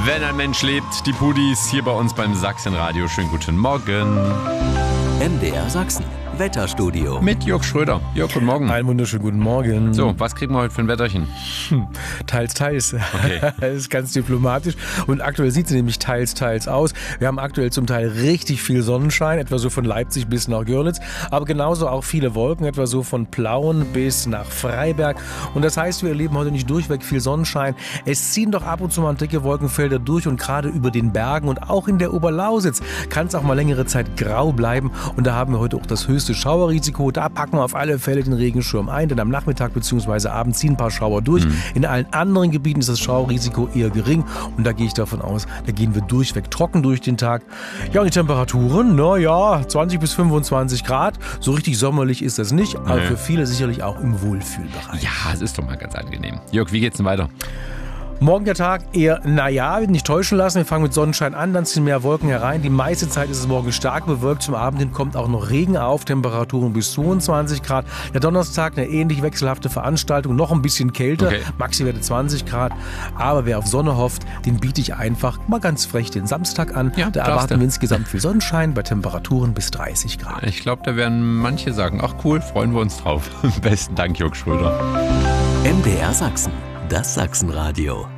Wenn ein Mensch lebt, die Pudis hier bei uns beim Sachsenradio. Schönen guten Morgen. MDR Sachsen, Wetterstudio. Mit Jörg Schröder. Jörg, guten Morgen. Einen wunderschönen guten Morgen. So, was kriegen wir heute für ein Wetterchen? Teils. Okay. Das ist ganz diplomatisch. Und aktuell sieht es nämlich teils aus. Wir haben aktuell zum Teil richtig viel Sonnenschein, etwa so von Leipzig bis nach Görlitz. Aber genauso auch viele Wolken, etwa so von Plauen bis nach Freiberg. Und das heißt, wir erleben heute nicht durchweg viel Sonnenschein. Es ziehen doch ab und zu mal dicke Wolkenfelder durch und gerade über den Bergen und auch in der Oberlausitz kann es auch mal längere Zeit grau bleiben. Und da haben wir heute auch das höchste Schauerrisiko. Da packen wir auf alle Fälle den Regenschirm ein, denn am Nachmittag bzw. Abend ziehen ein paar Schauer durch. In allen anderen Gebieten ist das Schauerrisiko eher gering und da gehe ich davon aus, da gehen wir durchweg trocken durch den Tag. Ja, und die Temperaturen, 20 bis 25 Grad. So richtig sommerlich ist das nicht, aber für viele sicherlich auch im Wohlfühlbereich. Ja, es ist doch mal ganz angenehm. Jörg, wie geht's denn weiter? Morgen der Tag eher, nicht täuschen lassen. Wir fangen mit Sonnenschein an, dann ziehen mehr Wolken herein. Die meiste Zeit ist es morgen stark bewölkt. Zum Abend hin kommt auch noch Regen auf, Temperaturen bis 22 Grad. Der Donnerstag eine ähnlich wechselhafte Veranstaltung, noch ein bisschen kälter, Maxiwerte 20 Grad. Aber wer auf Sonne hofft, den biete ich einfach mal ganz frech den Samstag an. Ja, da erwarten wir insgesamt viel Sonnenschein bei Temperaturen bis 30 Grad. Ich glaube, da werden manche sagen, ach cool, freuen wir uns drauf. Besten Dank, Jörg Schröder. MDR Sachsen, das Sachsenradio.